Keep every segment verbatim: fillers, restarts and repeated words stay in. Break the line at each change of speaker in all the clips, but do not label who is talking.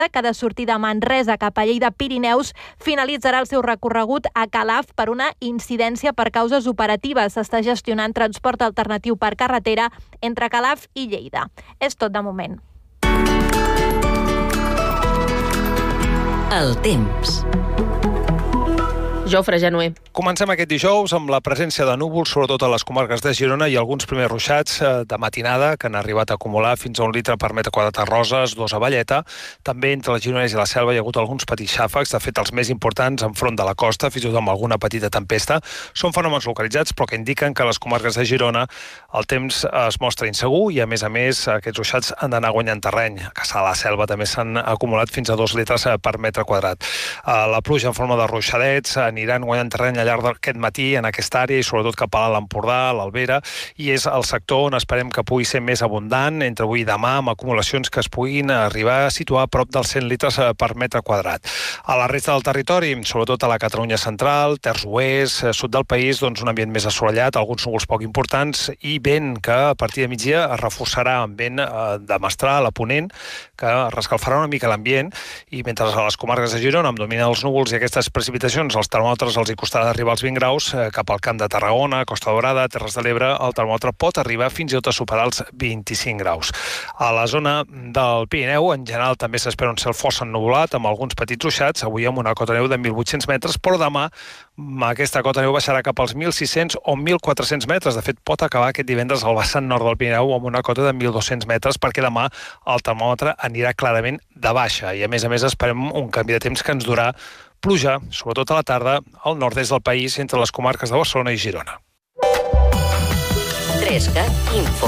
que de sortir de Manresa cap a Lleida Pirineus finalitzarà el seu recorregut a Calaf per una incidència per causes operatives. S'està gestionant transport alternatiu per carretera entre Calaf i Lleida. És tot de moment.
El temps.
Jofre Genuer.
Comencem aquest dijous amb la presència de núvols, sobretot a les comarques de Girona, i alguns primers ruixats de matinada que han arribat a acumular fins a un litre per metre quadrat a Roses, dos a Valleta. També entre el Gironès i la Selva hi ha hagut alguns petits xàfecs, de fet els més importants enfront de la costa, fins i tot amb alguna petita tempesta. Són fenòmens localitzats, però que indiquen que a les comarques de Girona el temps es mostra insegur i, a més a més, aquests ruixats han d'anar guanyant terreny. A Caçà de la Selva també s'han acumulat fins a dos litres per metre quadrat. La pluja en forma de ruixadets aniran guanyant terreny al llarg d'aquest matí en aquesta àrea i sobretot cap a l'Empordà, l'Albera, i és el sector on esperem que pugui ser més abundant entre avui i demà, amb acumulacions que es puguin arribar a situar a prop dels cent litres per metre quadrat. A la resta del territori, sobretot a la Catalunya central, terç oest, sud del país, doncs un ambient més assolellat, alguns núvols poc importants i vent que a partir de migdia es reforçarà amb vent de mestral a ponent, que rescalfarà una mica l'ambient, i mentre a les comarques de Girona, amb dominen els núvols i aquestes precipitacions, els termòmetres els hi costarà d'arribar als vint graus, cap al Camp de Tarragona, Costa Daurada, Terres de l'Ebre, el termòmetre pot arribar fins i tot a superar els vint-i-cinc graus. A la zona del Pirineu, en general, també s'espera un cel força ennuvolat, amb alguns petits ruixats, avui amb una cota neu de mil vuit-cents metres, però demà aquesta cota neu baixarà cap als mil sis-cents o mil quatre-cents metres. De fet, pot acabar aquest divendres al vessant nord del Pirineu amb una cota de mil dos-cents metres, perquè demà el termòmetre anirà clarament de baixa. I, a més a més, esperem un canvi de temps que ens durà pluja, sobretot a la tarda, al nord-est del país, entre les comarques de Barcelona i Girona.
trescat Info.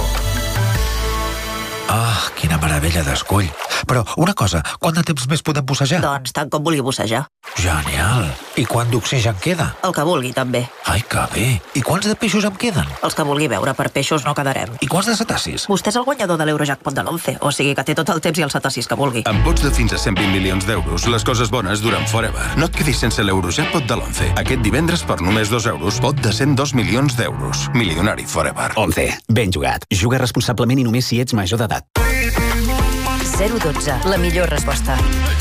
Ah, quina meravella d'escull. Però una cosa, quant de temps més podem bussejar?
Doncs tant com vulgui bussejar.
Genial. I quant d'oxigen queda?
El que vulgui, també.
Ai, que bé. I quants de peixos em queden?
Els que vulgui veure, per peixos no quedarem.
I quants de cetacis?
Vostè és el guanyador de l'Eurojackpot de l'onze, o sigui que té tot el temps i els cetacis que vulgui.
Amb vots de fins a cent vint milions d'euros, les coses bones duren forever. No et quedis sense l'Eurojackpot de l'onze. Aquest divendres, per només dos euros, pot de cent dos milions d'euros. Milionari forever.
onze. Ben jugat. Juga responsablement i només si ets major d'edat.
zero dotze. La millor resposta.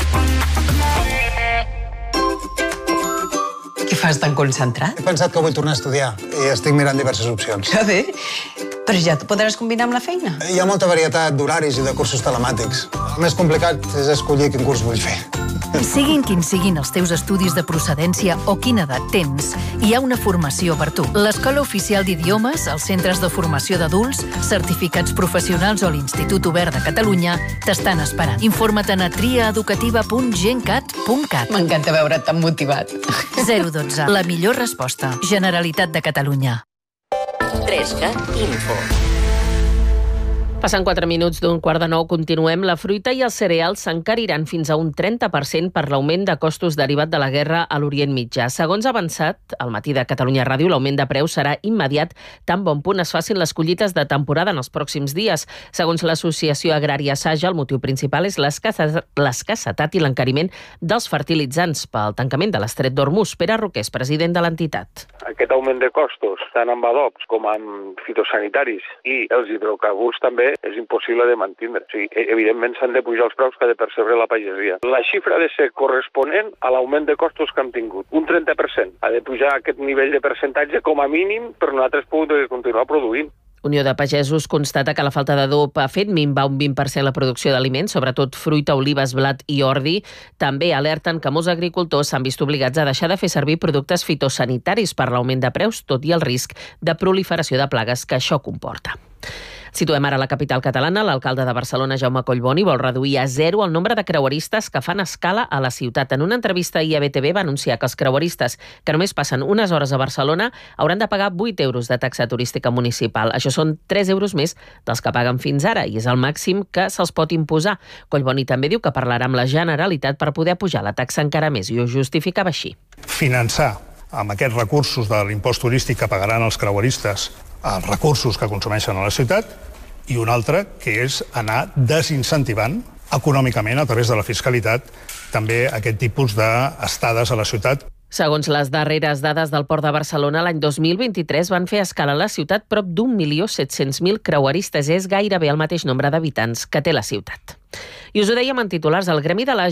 Què fas tan concentrat?
He pensat que vull tornar a estudiar i estic mirant diverses opcions.
Que bé. Però ja t'ho podràs combinar amb la feina.
Hi ha molta varietat d'horaris i de cursos telemàtics. El més complicat és escollir quin curs vull fer.
Siguin quins siguin els teus estudis de procedència o quina edat tens, hi ha una formació per tu. L'Escola Oficial d'Idiomes, els centres de formació d'adults, certificats professionals o l'Institut Obert de Catalunya t'estan esperant. Informa't a triaeducativa punt gencat punt cat.
M'encanta veure't tan motivat.
zero dotze. La millor resposta. Generalitat de Catalunya.
trescat Info.
Passen quatre minuts d'un quart de nou, continuem. La fruita i els cereals s'encariran fins a un trenta per cent per l'augment de costos derivat de la guerra a l'Orient Mitjà. Segons ha avançat al matí de Catalunya Ràdio, l'augment de preus serà immediat tan bon punt es facin les collites de temporada en els pròxims dies. Segons l'Associació Agrària Saja, el motiu principal és l'escassetat i l'encariment dels fertilitzants pel tancament de l'estret d'Hormuz. Pere Roqués, president de l'entitat.
Aquest augment de costos, tant amb adobs com amb fitosanitaris i els hidrocarburs també, és impossible de mantindre. O sigui, evidentment s'han de pujar els preus que ha de percebre la pagesia. La xifra ha de ser corresponent a l'augment de costos que hem tingut. Un trenta per cent. Ha de pujar aquest nivell de percentatge com a mínim per nosaltres poder continuar produint.
Unió de Pagesos constata que la falta d'adob ha fet minvar un vint per cent la producció d'aliments, sobretot fruita, olives, blat i ordi. També alerten que molts agricultors s'han vist obligats a deixar de fer servir productes fitosanitaris per l'augment de preus, tot i el risc de proliferació de plagues que això comporta. Situem ara la capital catalana. L'alcalde de Barcelona, Jaume Collboni, vol reduir a zero el nombre de creueristes que fan escala a la ciutat. En una entrevista ahir a B T V va anunciar que els creueristes que només passen unes hores a Barcelona hauran de pagar vuit euros de taxa turística municipal. Això són tres euros més dels que paguen fins ara i és el màxim que se'ls pot imposar. Collboni també diu que parlarà amb la Generalitat per poder pujar la taxa encara més i ho justificava així.
Finançar amb aquests recursos de l'impost turístic que pagaran els creueristes els recursos que consumeixen a la ciutat, i un altre, que és anar desincentivant econòmicament, a través de la fiscalitat, també aquest tipus d'estades a la ciutat.
Segons les darreres dades del Port de Barcelona, l'any dos mil vint-i-tres van fer escala a la ciutat prop d'un milió set-cents mil creueristes. És gairebé el mateix nombre d'habitants que té la ciutat. I us ho dèiem en titulars, el Gremi de la